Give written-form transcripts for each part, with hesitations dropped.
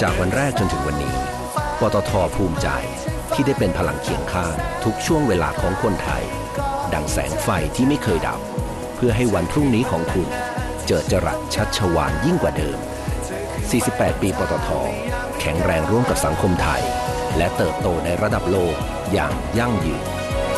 จากวันแรกจนถึงวันนี้ปตท.ภูมิใจที่ได้เป็นพลังเคียงข้างทุกช่วงเวลาของคนไทยดังแสงไฟที่ไม่เคยดับเพื่อให้วันพรุ่งนี้ของคุณเจิดจรัสชัชวาลยิ่งกว่าเดิม48 ปีปตท.แข็งแรงร่วมกับสังคมไทยและเติบโตในระดับโลกอย่างยั่งยืน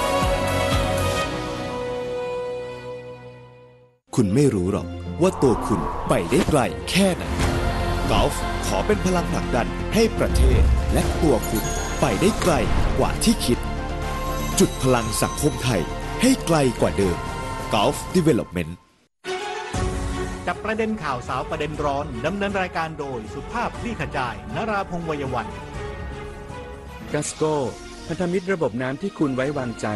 คุณไม่รู้หรอกว่าตัวคุณไปได้ไกลแค่ไหนกอล์ฟขอเป็นพลังผลักดันให้ประเทศและตัวคุณไปได้ไกลกว่าที่คิดจุดพลังสังคมไทยให้ไกลกว่าเดิม Gulf Development จับประเด็นข่าวสาวประเด็นร้อนดำเนินรายการโดยสุภาพคลี่ขจายนราพงษ์วัยวันกัสโก้พันธมิตรระบบน้ำที่คุณไว้วางใจ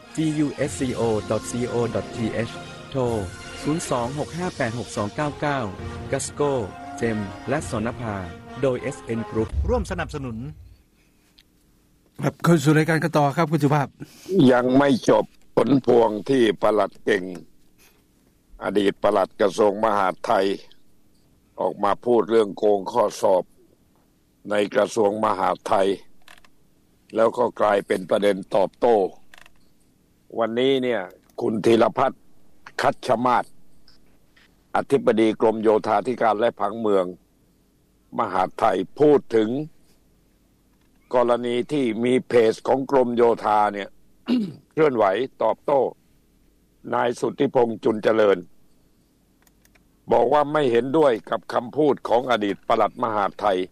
gusco.co.th โทร 026586299 กัสโก้เจมและสนภาโดย SN Group ร่วมสนับสนุนครับเข้าสู่รายการกันต่อครับคุณสุภาพยังไม่จบผลพวงที่ปลัดเก่งอดีตปลัดกระทรวงมหาดไทยออกมาพูดเรื่องโกงข้อสอบในกระทรวงมหาดไทยแล้วก็กลายเป็นประเด็นตอบโต้วันนี้เนี่ยคุณธีรพัฒน์คัชมาศอธิบดีกรมโยธาธิการและผังเมืองมหาดไทยพูดถึงกรณีที่มีเพจของกรมโยธาเนี่ย เคลื่อนไหวตอบโต้นายสุทธิพงษ์จุลเจริญบอกว่าไม่เห็นด้วยกับคำพูดของอดีตปลัดมหาดไทย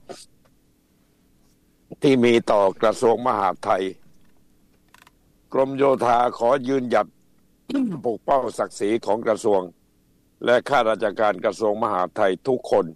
ที่มีต่อกระทรวงมหาดไทยกรมโยธาขอยืนหยัด ปกป้องศักดิ์ศรีของกระทรวงและข้าราชการกระทรวงมหาดไทยทุกคน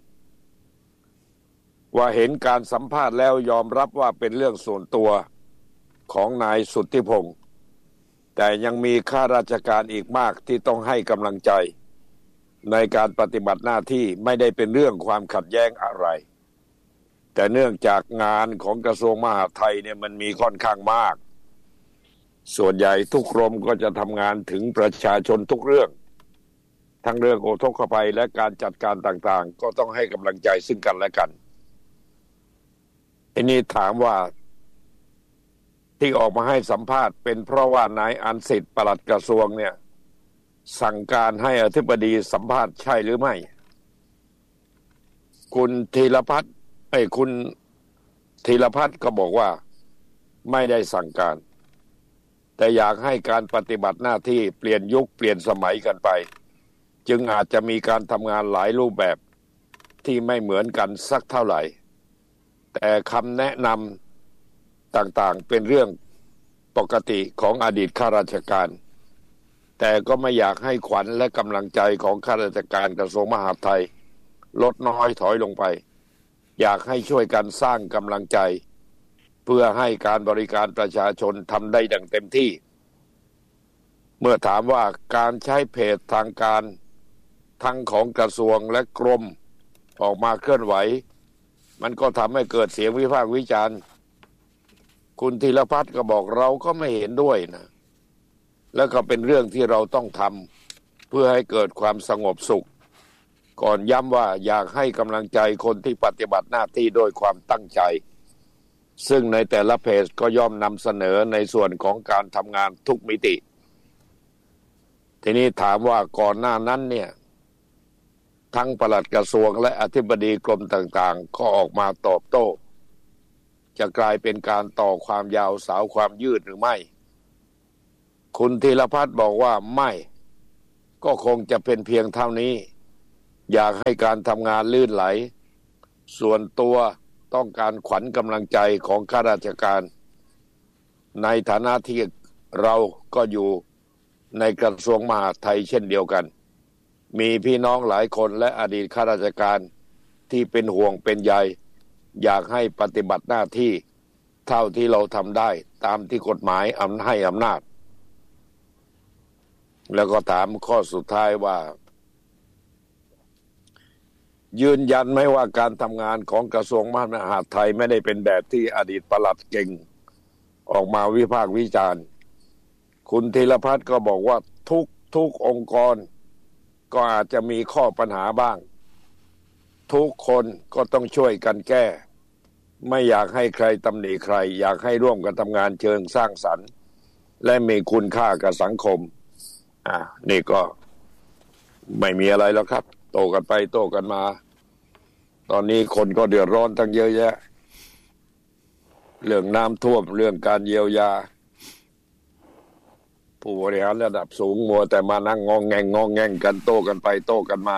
ว่าเห็นการสัมภาษณ์แล้วยอมรับว่าเป็นเรื่องส่วนตัวของนายสุทธิพงษ์แต่ยังมีข้าราชการอีกมากที่ต้องให้กำลังใจในการปฏิบัติหน้าที่ไม่ได้เป็นเรื่องความขัดแย้งอะไรแต่เนื่องจากงานของกระทรวงมหาดไทยเนี่ยมันมีค่อนข้างมากส่วนใหญ่ทุกกรมก็จะทำงานถึงประชาชนทุกเรื่องทั้งเรื่องอุทกภัยและการจัดการต่างๆก็ต้องให้กำลังใจซึ่งกันและกันทีนี้ถามว่าที่ออกมาให้สัมภาษณ์เป็นเพราะว่านายอันสิทธิ์ปลัดกระทรวงเนี่ยสั่งการให้อธิบดีสัมภาษณ์ใช่หรือไม่คุณธีรพัฒน์ก็บอกว่าไม่ได้สั่งการแต่อยากให้การปฏิบัติหน้าที่เปลี่ยนยุคเปลี่ยนสมัยกันไปจึงอาจจะมีการทำงานหลายรูปแบบที่ไม่เหมือนกันสักเท่าไหร่แต่คำแนะนำต่างๆเป็นเรื่องปกติของอดีตข้าราชการแต่ก็ไม่อยากให้ขวัญและกำลังใจของข้าราชการกระทรวงมหาดไทยลดน้อยถอยลงไปอยากให้ช่วยกันสร้างกำลังใจเพื่อให้การบริการประชาชนทำได้ดังเต็มที่เมื่อถามว่าการใช้เพจทางการทั้งของกระทรวงและกรมออกมาเคลื่อนไหวมันก็ทำให้เกิดเสียงวิพากษ์วิจารณ์คุณธีรพัฒน์ก็บอกเราก็ไม่เห็นด้วยนะแล้วก็เป็นเรื่องที่เราต้องทำเพื่อให้เกิดความสงบสุขก่อนย้ำว่าอยากให้กำลังใจคนที่ปฏิบัติหน้าที่โดยความตั้งใจซึ่งในแต่ละเพจก็ย่อมนำเสนอในส่วนของการทำงานทุกมิติทีนี้ถามว่าก่อนหน้านั้นเนี่ยทั้งปลัดกระทรวงและอธิบดีกรมต่างๆก็ออกมาตอบโต้จะกลายเป็นการต่อความยาวสาวความยืดหรือไม่คุณธีรพัฒน์บอกว่าไม่ก็คงจะเป็นเพียงเท่านี้อยากให้การทำงานลื่นไหลส่วนตัวต้องการขวัญกำลังใจของข้าราชการในฐานะที่เราก็อยู่ในกระทรวงมหาดไทยเช่นเดียวกันมีพี่น้องหลายคนและอดีตข้าราชการที่เป็นห่วงเป็นใยอยากให้ปฏิบัติหน้าที่เท่าที่เราทำได้ตามที่กฎหมายให้อำนาจแล้วก็ถามข้อสุดท้ายว่ายืนยันไหมว่าการทำงานของกระทรวงมหาดไทยไม่ได้เป็นแบบที่อดีตปลัดเก่งออกมาวิพากษ์วิจารณ์คุณธีรพัฒน์ก็บอกว่าทุกองค์กรก็อาจจะมีข้อปัญหาบ้างทุกคนก็ต้องช่วยกันแก้ไม่อยากให้ใครตำหนิใครอยากให้ร่วมกันทำงานเชิงสร้างสรรค์และมีคุณค่ากับสังคมนี่ก็ไม่มีอะไรแล้วครับโตกันไปโตกันมาตอนนี้คนก็เดือดร้อนตั้งเยอะแยะเรื่องน้ำท่วมเรื่องการเยียวยาผู้บริหารระดับสูงมัวแต่มานั่งงองแงงกันโต้กันไปโต้กันมา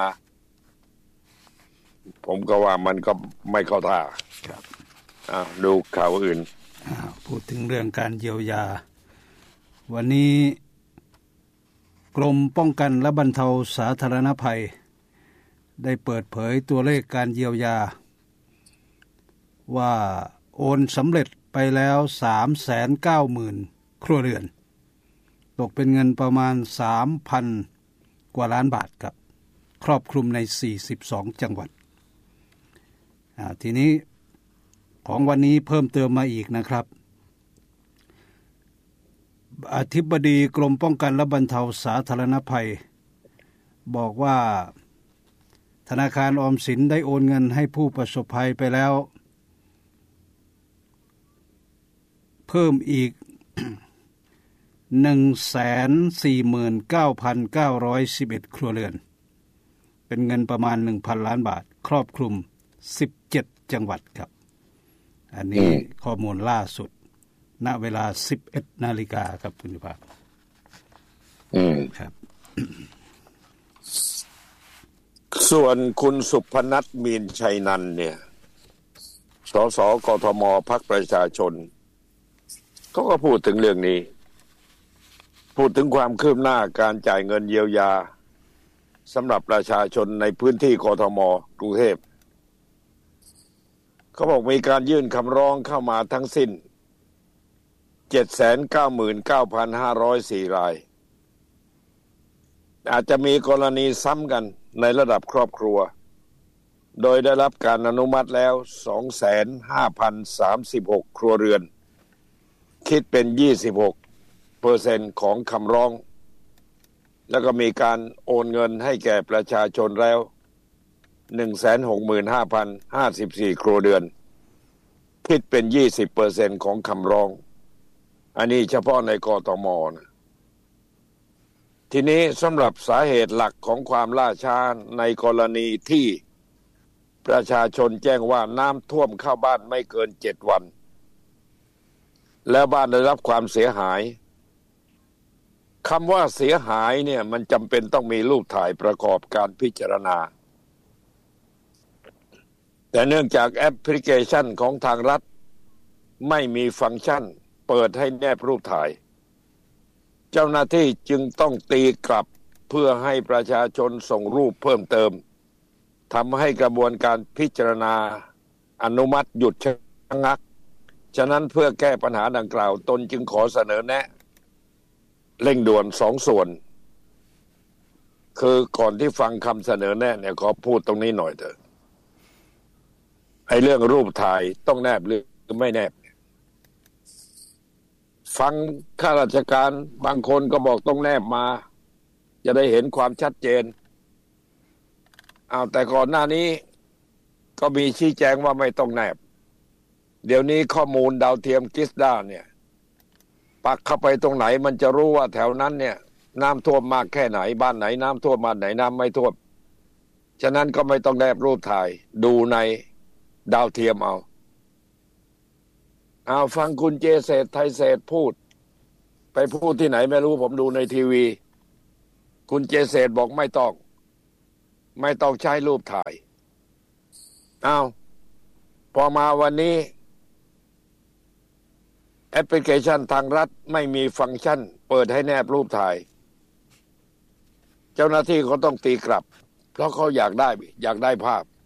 ผมก็ว่ามันก็ไม่เข้าท่าครับดูข่าวอื่นพูดถึงเรื่องการเยียวยาวันนี้กรมป้องกันและบรรเทาสาธารณภัยได้เปิดเผยตัวเลขการเยียวยาว่าโอนสำเร็จไปแล้ว 390,000 ครัวเรือนตกเป็นเงินประมาณ 3,000 กว่าล้านบาทครับครอบคลุมใน42จังหวัดทีนี้ของวันนี้เพิ่มเติมมาอีกนะครับอธิบดีกรมป้องกันและบรรเทาสาธารณภัยบอกว่าธนาคารออมสินได้โอนเงินให้ผู้ประสบภัยไปแล้วเพิ่มอีก 149,911 ครัวเรือนเป็นเงินประมาณ 1,000 ล้านบาทครอบคลุม17จังหวัดครับอันนี้ข้อมูลล่าสุดณเวลา 11 นาฬิกาครับคุณภาพครับส่วนคุณสุพนัทมีนชัยนันท์เนี่ยสสกทมพรรคประชาชนเขาก็พูดถึงเรื่องนี้พูดถึงความคืบหน้าการจ่ายเงินเยียวยาสำหรับประชาชนในพื้นที่กทมกรุงเทพเขาบอกมีการยื่นคำร้องเข้ามาทั้งสิ้น 799,504 รายอาจจะมีกรณีซ้ำกันในระดับครอบครัวโดยได้รับการอนุมัติแล้ว 25,036 ครัวเรือนคิดเป็น 26% ของคำร้องแล้วก็มีการโอนเงินให้แก่ประชาชนแล้ว 165,054 ครัวเรือนคิดเป็น 20% ของคำร้องอันนี้เฉพาะในกทมนะทีนี้สำหรับสาเหตุหลักของความล่าช้าในกรณีที่ประชาชนแจ้งว่าน้ำท่วมเข้าบ้านไม่เกิน7 วันแล้วบ้านได้รับความเสียหายคำว่าเสียหายเนี่ยมันจำเป็นต้องมีรูปถ่ายประกอบการพิจารณาแต่เนื่องจากแอปพลิเคชันของทางรัฐไม่มีฟังก์ชันเปิดให้แนบรูปถ่ายเจ้าหน้าที่จึงต้องตีกลับเพื่อให้ประชาชนส่งรูปเพิ่มเติมทำให้กระบวนการพิจารณาอนุมัติหยุดชะงักฉะนั้นเพื่อแก้ปัญหาดังกล่าวตนจึงขอเสนอแนะเร่งด่วน2 ส่วนคือก่อนที่ฟังคำเสนอแนะเนี่ยขอพูดตรงนี้หน่อยเถอะไอ้เรื่องรูปถ่ายต้องแนบหรือไม่แนบฟังข้าราชการบางคนก็บอกต้องแนบมาจะได้เห็นความชัดเจนแต่ก่อนหน้านี้ก็มีชี้แจงว่าไม่ต้องแนบเดี๋ยวนี้ข้อมูลดาวเทียมกิสดาเนี่ยปักเข้าไปตรงไหนมันจะรู้ว่าแถวนั้นเนี่ยน้ำท่วมมากแค่ไหนบ้านไหนน้ำท่วมบ้านไหนน้ำไม่ท่วมฉะนั้นก็ไม่ต้องแนบรูปถ่ายดูในดาวเทียมเอาฟังคุณเจเศรษฐ์ไทยเศรษฐ์พูดไปพูดที่ไหนไม่รู้ผมดูในทีวีคุณเจเศรษฐ์บอกไม่ต้องใช้รูปถ่ายพอมาวันนี้แอปพลิเคชันทางรัฐไม่มีฟังก์ชันเปิดให้แนบรูปถ่ายเจ้าหน้าที่เขาต้องตีกลับเพราะเขาอยากได้ภาพ